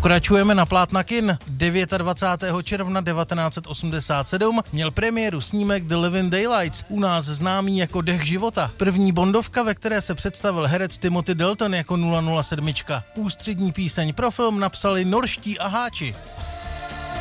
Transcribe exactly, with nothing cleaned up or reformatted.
Pokračujeme na plátna kin. dvacátého devátého června devatenáct set osmdesát sedm měl premiéru snímek The Living Daylights, u nás známý jako Dech života. První bondovka, ve které se představil herec Timothy Dalton jako nula nula sedm. Ústřední píseň pro film napsali norští aháči.